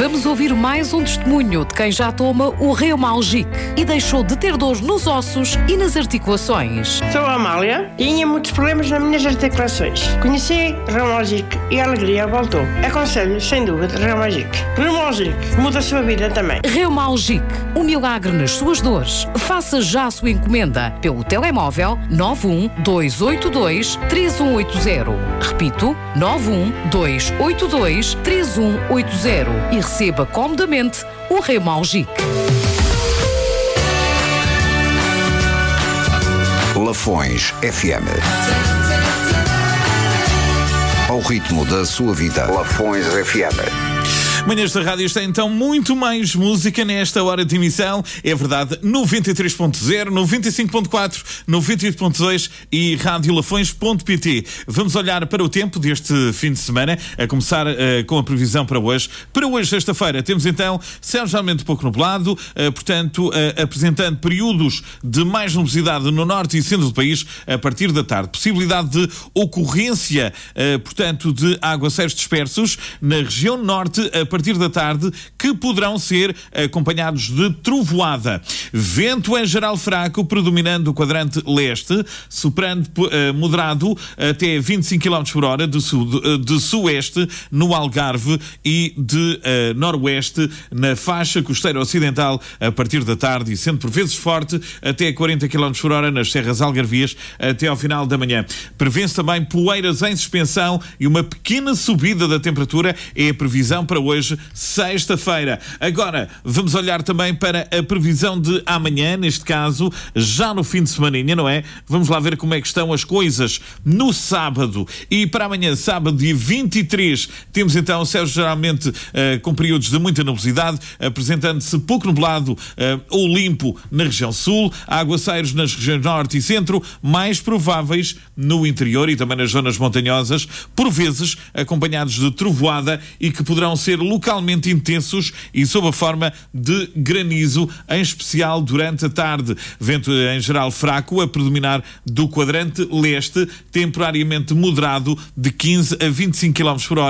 Vamos ouvir mais um testemunho de quem já toma o Reumalgic e deixou de ter dor nos ossos e nas articulações. Sou a Amália, tinha muitos problemas nas minhas articulações. Conheci Reumalgic e a alegria voltou. Aconselho, sem dúvida, Reumalgic. Reumalgic muda a sua vida também. Reumalgic, um milagre nas suas dores. Faça já a sua encomenda pelo telemóvel 912823180. Repito, 912823180 e receba comodamente o Reumalgic. Lafões FM. Ao ritmo da sua vida. Lafões FM. Manhãs da Rádio está então muito mais música nesta hora de emissão. É verdade, 93.0, 95.4, 98.2 e radiolafões.pt. Vamos olhar para o tempo deste fim de semana, a começar com a previsão para hoje. Para hoje, sexta-feira, temos então céu geralmente pouco nublado, portanto, apresentando períodos de mais nubosidade no norte e centro do país a partir da tarde. Possibilidade de ocorrência, portanto, de aguaceiros dispersos na região norte a partir da tarde, que poderão ser acompanhados de trovoada. Vento em geral fraco, predominando o quadrante leste, soprando moderado até 25 km por hora de sueste no Algarve e de noroeste na faixa costeira ocidental a partir da tarde e sendo por vezes forte até 40 km por hora nas serras algarvias até ao final da manhã. Prevê-se também poeiras em suspensão e uma pequena subida da temperatura é a previsão para hoje, sexta-feira. Agora, vamos olhar também para a previsão de amanhã, neste caso, já no fim de semaninha, não é? Vamos lá ver como é que estão as coisas no sábado. E para amanhã, sábado, dia 23, temos então céus geralmente com períodos de muita nebulosidade, apresentando-se pouco nublado ou limpo na região sul, aguaceiros nas regiões norte e centro, mais prováveis no interior e também nas zonas montanhosas, por vezes acompanhados de trovoada e que poderão ser localmente intensos e sob a forma de granizo, em especial durante a tarde. Vento em geral fraco a predominar do quadrante leste, temporariamente moderado de 15 a 25 km por hora.